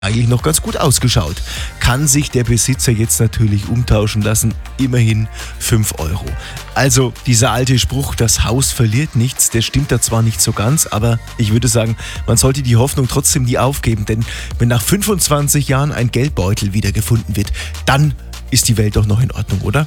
eigentlich noch ganz gut ausgeschaut. Kann sich der Besitzer jetzt natürlich umtauschen lassen, immerhin 5 Euro. Also dieser alte Spruch, das Haus verliert nichts, der stimmt da zwar nicht so ganz, aber ich würde sagen, man sollte die Hoffnung trotzdem nie aufgeben, denn wenn nach 25 Jahren ein Geldbeutel wiedergefunden wird, dann ist die Welt doch noch in Ordnung, oder?